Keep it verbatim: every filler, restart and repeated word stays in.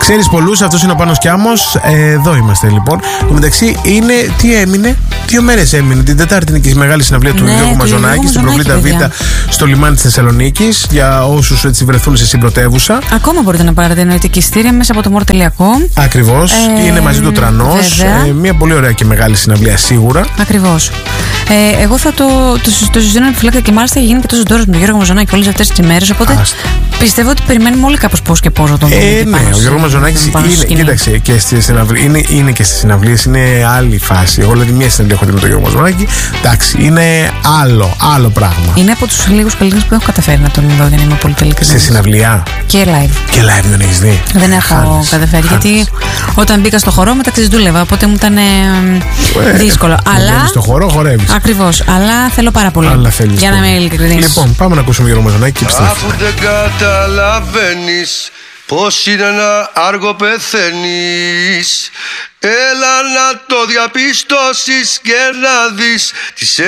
Ξέρεις πολλούς, αυτός είναι ο Πάνος Κιάμος. Ε, εδώ είμαστε λοιπόν. Εν μεταξύ είναι, τι έμεινε, δύο μέρες έμεινε. Την Τετάρτη είναι και η μεγάλη συναυλία του Γιώργου Μαζονάκη στην Προβλήτα Β στο λιμάνι της Θεσσαλονίκης. Για όσους έτσι βρεθούν σε συμπρωτεύουσα. Ακόμα μπορείτε να πάρετε εννοητική ειστήρια μέσα από το more τελεία com. Ακριβώς. Ε, είναι μαζί του Τρανός. Ε, μια πολύ ωραία και μεγάλη συναυλία σίγουρα. Ακριβώς. Ε, εγώ θα το, το, το συζητώ επιφυλάκια και μάλιστα γίνει και τόσο δώρο με τον Γιώργο Μαζονάκη όλες αυτές τις ημέρες. Οπότε Άστα. πιστεύω ότι περιμένουμε όλοι κάπως πώς και πώς να τον δούμε. Ε, ναι, ο Γιώργος Μαζονάκης είναι, κοίταξε, και στις συναυλίες, είναι, είναι και στις συναυλίες, είναι άλλη φάση. Εγώ δηλαδή μια συναυλία έχω δει με τον Γιώργο Μαζονάκη. Εντάξει, είναι άλλο, άλλο πράγμα. Είναι από τους λίγους καλλιτέχνες που έχω καταφέρει να τον δω, για να είμαι πολύ τελικά. Σε συναυλία. Και live. Και live δεν έχεις δει. Δεν έχω Χάνεις. καταφέρει. Χάνεις. Γιατί όταν μπήκα στο χορό μεταξύ δούλευα, οπότε μου ήταν ε, δύσκολο. Αλλά. Στο χορό χορεύεις. Ακριβώς. Αλλά θέλω πάρα πολύ. Αλλά θέλεις για να είμαι ειλικρινής. Λοιπόν, πάμε να ακούσουμε Γιώργο Μαζονάκη και επιστρέφουμε. Αφού δεν καταλαβαίνεις πως είναι να άργο πεθαίνεις, έλα να το διαπιστώσεις και να δεις τις